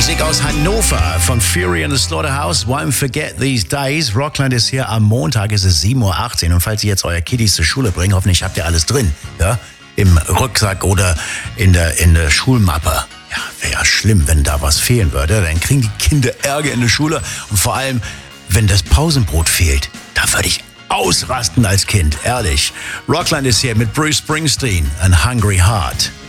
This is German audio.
Musik aus Hannover von Fury and the Slaughterhouse. Won't forget these days. Rockland ist hier am Montag, es ist 7.18 Uhr. Und falls ihr jetzt euer Kiddies zur Schule bringt, hoffentlich habt ihr alles drin. Ja? Im Rucksack oder in der Schulmappe. Ja, wäre ja schlimm, wenn da was fehlen würde. Dann kriegen die Kinder Ärger in der Schule. Und vor allem, wenn das Pausenbrot fehlt, da würde ich ausrasten als Kind, ehrlich. Rockland ist hier mit Bruce Springsteen and Hungry Heart.